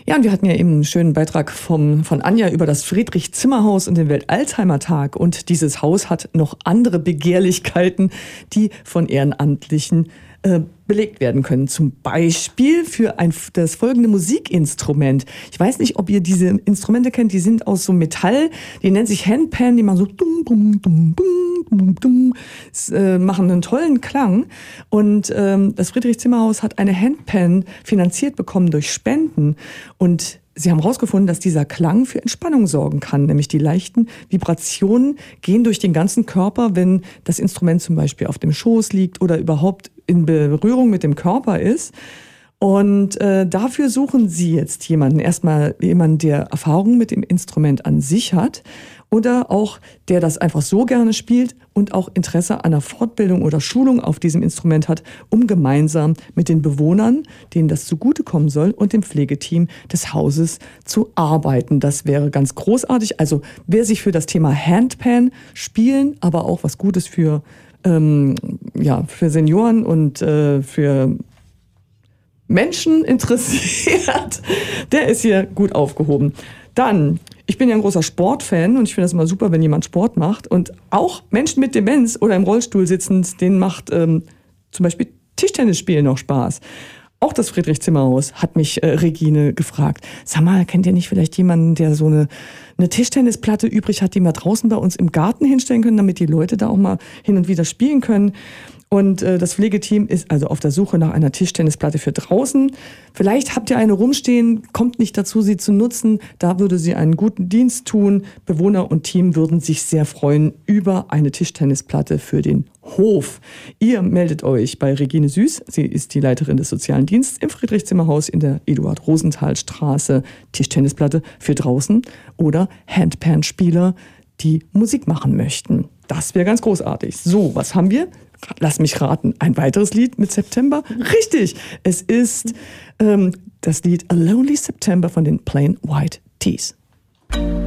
Ja, und wir hatten ja eben einen schönen Beitrag von Anja über das Friedrich-Zimmer-Haus und den Welt-Alzheimer-Tag. Und dieses Haus hat noch andere Begehrlichkeiten, die von Ehrenamtlichen belegt werden können. Zum Beispiel für das folgende Musikinstrument. Ich weiß nicht, ob ihr diese Instrumente kennt, die sind aus so Metall, die nennen sich Handpan, die machen so dum, dum, dum, dum, dum, dum, machen einen tollen Klang. Und das Friedrich-Zimmer-Haus hat eine Handpan finanziert bekommen durch Spenden. Und sie haben herausgefunden, dass dieser Klang für Entspannung sorgen kann. Nämlich die leichten Vibrationen gehen durch den ganzen Körper, wenn das Instrument zum Beispiel auf dem Schoß liegt oder überhaupt in Berührung mit dem Körper ist. Und dafür suchen sie jetzt erstmal jemanden, der Erfahrung mit dem Instrument an sich hat oder auch der das einfach so gerne spielt und auch Interesse an einer Fortbildung oder Schulung auf diesem Instrument hat, um gemeinsam mit den Bewohnern, denen das zugutekommen soll, und dem Pflegeteam des Hauses zu arbeiten. Das wäre ganz großartig. Also wer sich für das Thema Handpan spielen, aber auch was Gutes für Senioren und für Menschen interessiert, der ist hier gut aufgehoben. Dann, ich bin ja ein großer Sportfan und ich finde das immer super, wenn jemand Sport macht. Und auch Menschen mit Demenz oder im Rollstuhl sitzend, denen macht zum Beispiel Tischtennisspielen noch Spaß. Auch das Friedrich-Zimmer-Haus hat mich Regine gefragt. Sag mal, kennt ihr nicht vielleicht jemanden, der so eine Tischtennisplatte übrig hat, die wir draußen bei uns im Garten hinstellen können, damit die Leute da auch mal hin und wieder spielen können? Und das Pflegeteam ist also auf der Suche nach einer Tischtennisplatte für draußen. Vielleicht habt ihr eine rumstehen, kommt nicht dazu, sie zu nutzen. Da würde sie einen guten Dienst tun. Bewohner und Team würden sich sehr freuen über eine Tischtennisplatte für den Hof. Ihr meldet euch bei Regine Süß. Sie ist die Leiterin des sozialen Dienstes im Friedrich-Zimmer-Haus in der Eduard-Rosenthal-Straße. Tischtennisplatte für draußen oder Handpan-Spieler, die Musik machen möchten. Das wäre ganz großartig. So, was haben wir? Lass mich raten, ein weiteres Lied mit September? Richtig, es ist das Lied A Lonely September von den Plain White T's.